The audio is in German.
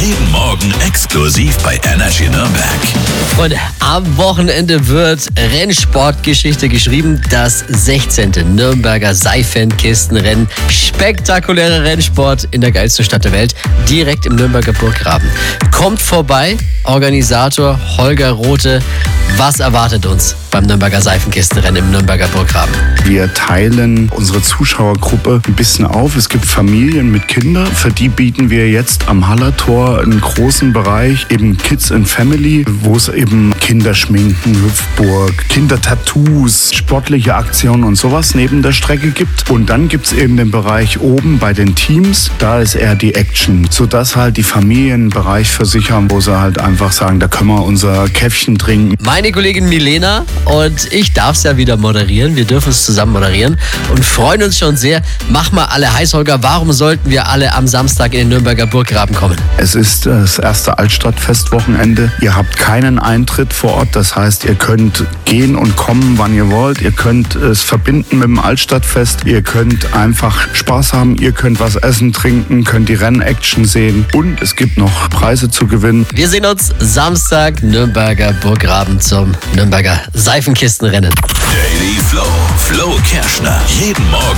Jeden Morgen exklusiv bei Energy Nürnberg. Und am Wochenende wird Rennsportgeschichte geschrieben. Das 16. Nürnberger Seifenkistenrennen. Spektakulärer Rennsport in der geilsten Stadt der Welt. Direkt im Nürnberger Burggraben. Kommt vorbei, Organisator Holger Rothe. Was erwartet uns beim Nürnberger Seifenkistenrennen im Nürnberger Burggraben? Wir teilen unsere Zuschauergruppe ein bisschen auf. Es gibt Familien mit Kindern. Für die bieten wir jetzt am Hallertor einen großen Bereich, eben Kids and Family, wo es eben Kinderschminken, Hüpfburg, Kindertattoos, sportliche Aktionen und sowas neben der Strecke gibt. Und dann gibt es eben den Bereich oben bei den Teams. Da ist eher die Action, sodass halt die Familien einen Bereich für sich haben, wo sie halt einfach sagen, da können wir unser Käffchen trinken. Meine Kollegin Milena und ich darf es ja wieder moderieren. Wir dürfen es zusammen moderieren und freuen uns schon sehr. Mach mal alle heiß, Holger. Warum sollten wir alle am Samstag in den Nürnberger Burggraben kommen? Es ist das erste Altstadtfestwochenende. Ihr habt keinen Eintritt vor Ort. Das heißt, ihr könnt gehen und kommen, wann ihr wollt. Ihr könnt es verbinden mit dem Altstadtfest. Ihr könnt einfach Spaß haben. Ihr könnt was essen, trinken, könnt die Rennaction sehen. Und es gibt noch Preise zu gewinnen. Wir sehen uns Samstag, Nürnberger Burggraben zum Nürnberger Seifenkistenrennen. Daily Flow. Flo Kerschner. Jeden Morgen